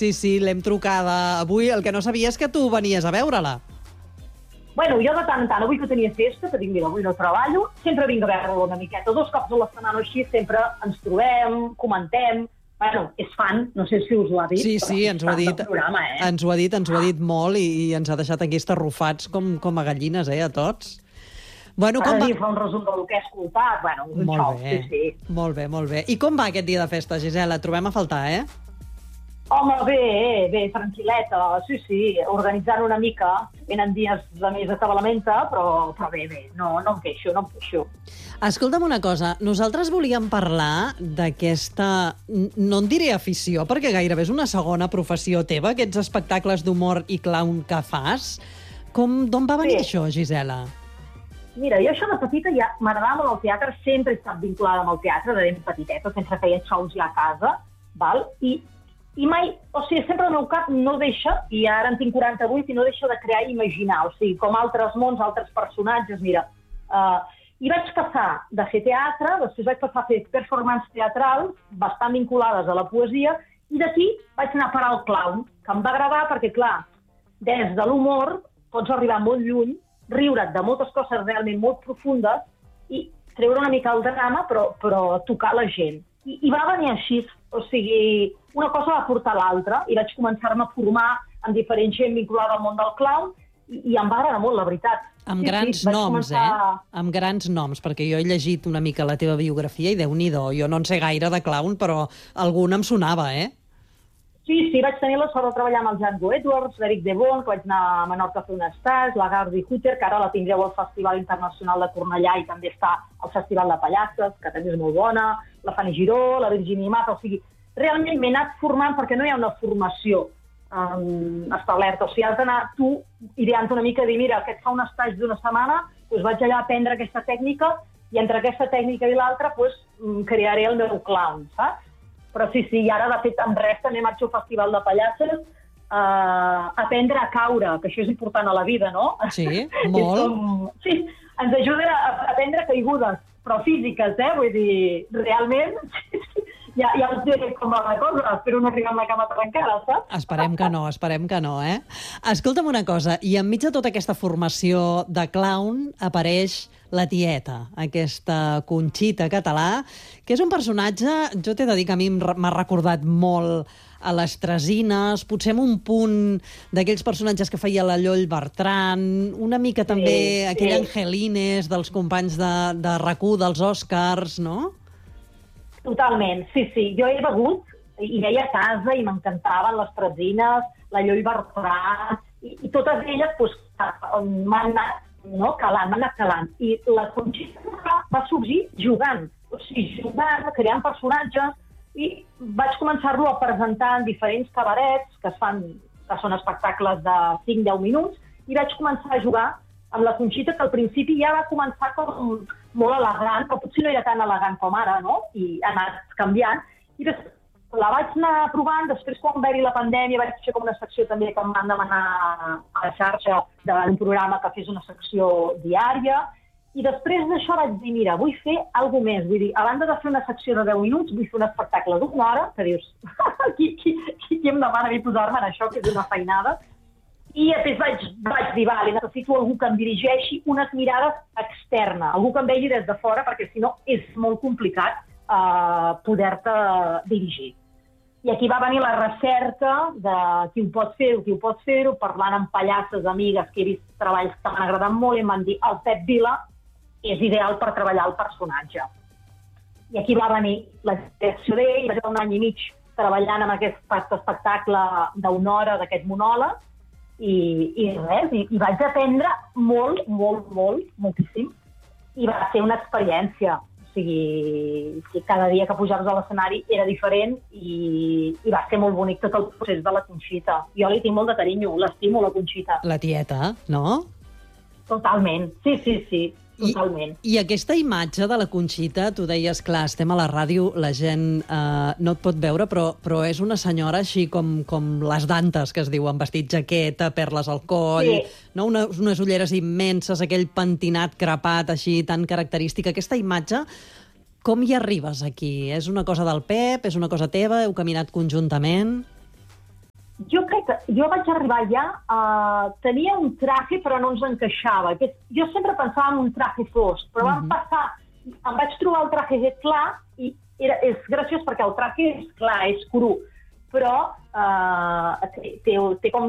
Sí, l'hem trucada avui. El que no sabia és que tu venies a veure-la. Bueno, jo de tant en tant, avui que tenia festa, que dic, mira, avui no treballo, sempre vinc a veure-la una miqueta. 2 cops a la setmana o així, sempre ens trobem, comentem. Bueno, és fan, no sé si us ho ha dit. Sí, ens ho ha dit. Programa, Ens ho ha dit molt i ens ha deixat aquí estarrufats com a gallines, a tots. Bueno, Cada dia fa un resum del que he escoltat. Bueno, un xou, sí. Molt bé. I com va aquest dia de festa, Gisela? Et trobem a faltar, Home, bé, tranquil·leta, sí, organitzant una mica. Venen dies de més atabalamenta, però bé, no em queixo. Escolta'm una cosa, nosaltres volíem parlar d'aquesta, no en diré afició, perquè gairebé és una segona professió teva, aquests espectacles d'humor i clown que fas. D'on va venir això, Gisela? Mira, jo això de petita ja m'agradava molt el teatre, sempre he estat vinculada amb el teatre, de ben petiteta, sempre feia xous ja a casa, val? I mai, sempre el meu cap no deixa, i ara en tinc 48, i no deixa de crear i imaginar, com altres mons, altres personatges, mira. I vaig passar de fer teatre, després vaig passar a fer performances teatrals, bastant vinculades a la poesia, i d'aquí vaig anar a parar al clown, que em va agradar perquè, clar, des de l'humor pots arribar molt lluny, riure't de moltes coses realment molt profundes i treure una mica el drama, però tocar la gent. I va venir així, una cosa va portar l'altra i vaig començar-me a formar amb diferent gent vinculada al món del clown i em va agradar molt, la veritat. Amb grans noms, Amb grans noms, perquè jo he llegit una mica la teva biografia i Déu-n'hi-do, jo no en sé gaire de clown, però algun em sonava, Sí, vaig tenir la sort de treballar amb el Django Edwards, l'Eric de Bon, que vaig anar a Menorca a fer un estat, la Gardi Hutter, que ara la tindreu al Festival Internacional de Cornellà i també està al Festival de Pallasses, que també és molt bona, la Fanny Giró, la Virginia Mata, realment m'he anat formant perquè no hi ha una formació establerta. Has d'anar tu ideant una mica i dir, mira, aquest fa un estatge d'una setmana, doncs vaig allà a aprendre aquesta tècnica i entre aquesta tècnica i l'altra crearé el meu clown, saps? Però sí, i ara, de fet, en res també marxo al Festival de Pallasses a aprendre a caure, que això és important a la vida, no? Sí, molt. Sí, ens ajuden a aprendre caigudes, però físiques, vull dir, realment... Ja us diré com va la cosa, espero no arribar amb la cama trencada, saps? Esperem que no, Escolta'm una cosa, i enmig de tota aquesta formació de clown apareix la tieta, aquesta Conxita Català, que és un personatge, jo t'he de dir que a mi m'ha recordat molt a les Tresines, potser amb un punt d'aquells personatges que feia la Lloll Bertran, una mica també aquell Angelines dels companys de RAC1, dels Oscars, no? Totalment, sí. Jo he begut i veia a casa i m'encantaven les Tresines, la Lloll Bertran, i totes elles m'han anat calant. I la Conxita va sorgir jugant, creant personatges, i vaig començar-lo a presentar en diferents cabarets, que són espectacles de 5-10 minuts, i vaig començar a jugar amb la Conxita, que al principi ja va començar com molt elegant, però potser no era tan elegant com ara, no? I ha anat canviant. I després la vaig anar provant, després quan va haver-hi la pandèmia vaig fer com una secció també que em van demanar a la xarxa d'un programa que fes una secció diària, i després d'això vaig dir, mira, vull fer alguna més, vull dir, a banda de fer una secció de 10 minuts, vull fer un espectacle d'una hora, que dius, qui em demana a mi posar-me en això, que és una feinada. I després vaig dir, vale, necessito algú que em dirigeixi unes mirades externes, algú que em vegi des de fora, perquè si no és molt complicat poder-te dirigir. I aquí va venir la recerca de qui ho pot fer-ho, parlant amb pallasses, amigues, que he vist treballs que m'han agradat molt, i em van dir, el Pep Vila és ideal per treballar el personatge. I aquí va venir la direcció d'ell, i vaig estar 1 any i mig treballant amb aquest espectacle d'una hora, d'aquest monòleg, i res, i vaig aprendre moltíssim, i va ser una experiència. Cada dia que pujaves a l'escenari era diferent i va ser molt bonic tot el procés de la Conxita. Jo li tinc molt de carinyo, l'estimo, la Conxita. La tieta, no? Totalment, sí. Totalment. I aquesta imatge de la Conxita, tu deies, clar, estem a la ràdio, la gent no et pot veure, però és una senyora així com les Dantes, que es diu, amb vestit jaqueta, perles al coll, no? Unes ulleres immenses, aquell pentinat crepat així tan característic. Aquesta imatge, com hi arribes aquí? És una cosa del Pep? És una cosa teva? Heu caminat conjuntament? Jo crec que jo vaig arribar ja tenia un traje però no ens encaixava. Jo sempre pensava en un traje fosc, però em vaig trobar el traje clar i és graciós perquè el traje és clar, és cru, però té com...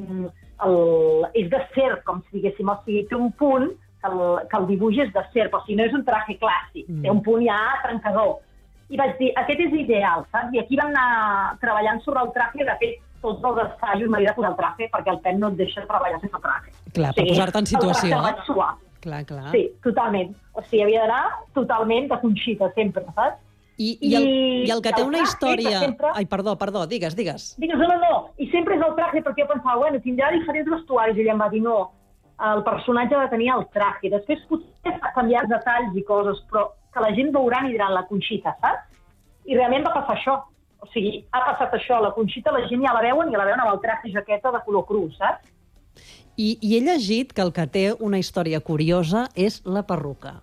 és de serp, com si diguéssim, o sigui, té un punt que el dibuix és de serp, o sigui, no és un traje clàssic, té un punt ja trencador. I vaig dir, aquest és ideal, saps? I aquí vam anar treballant sobre el traje, de fet, tots els assajos m'havia de posar el traje perquè el pen no et deixa treballar sense traje. Clar, per posar-te en situació. El traje el vaig suar. Clar, clar. Sí, totalment. O sigui, havia d'anar totalment de Conxita, sempre, saps? I el que té una història... Sempre... Ai, perdó, digues. Digues, no. I sempre és el traje, perquè jo pensava, bueno, tindrà diferents vestuaris, i ella em va dir, no, el personatge ha de tenir el traje. Després potser ha canviat detalls i coses, però que la gent veuran i diran la Conxita, saps? I realment va passar això. O sigui, ha passat això, la Conxita, la gent ja la veuen i la veuen amb el traje i jaqueta de color cru, saps? I he llegit que el que té una història curiosa és la perruca.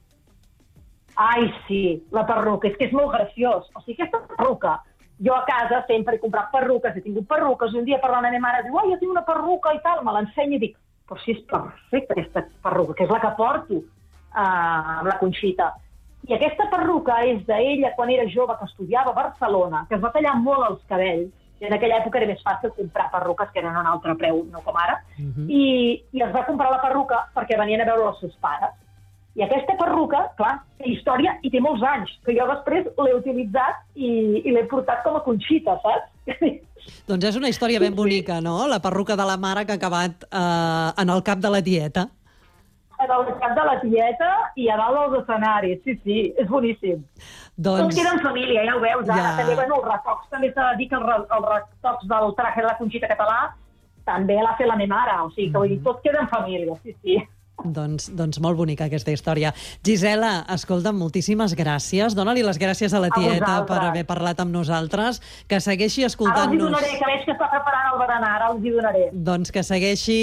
Ai, sí, la perruca. És que és molt graciós. O sigui, aquesta perruca, jo a casa sempre he comprat perruques, he tingut perruques, i un dia parlant amb la meva mare, diu, jo tinc una perruca i tal, me l'ensenya i dic, però si és perfecta aquesta perruca, que és la que porto amb la Conxita. I aquesta perruca és d'ella quan era jove, que estudiava a Barcelona, que es va tallar molt els cabells, i en aquella època era més fàcil comprar perruques que eren a un altre preu, no com ara, i es va comprar la perruca perquè venien a veure els seus pares. I aquesta perruca, clar, té història i té molts anys, que jo després l'he utilitzat i l'he portat com a Conxita, saps? Doncs és una història ben bonica, no? La perruca de la mare que ha acabat en el cap de la tieta. En el cap de la tieta i a dalt dels escenaris, sí, és boníssim. Tot queda en família, ja ho veus, ara. També, bueno, els retocs, també s'ha de dir que els retocs del traje de la Conxita català també l'ha fet la meva mare, o sigui, que vull dir, tot queda en família, sí. Doncs molt bonica aquesta història. Gisela, escolta, moltíssimes gràcies. Dóna-li les gràcies a la tieta per haver parlat amb nosaltres. Que segueixi escoltant-nos. Ara els hi donaré, que veig que està preparant el berenar, ara els hi donaré. Doncs que segueixi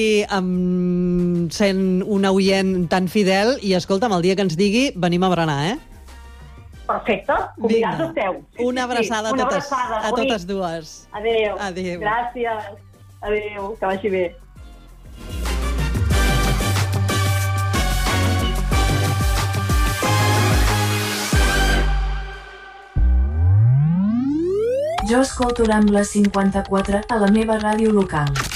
sent una oient tan fidel i, escolta'm, el dia que ens digui, venim a berenar, Perfecte, convidats esteu. Una abraçada a totes dues. Adéu. Adéu. Gràcies. Adéu, que vagi bé. Jo escolto Rambla 54 a la meva ràdio local.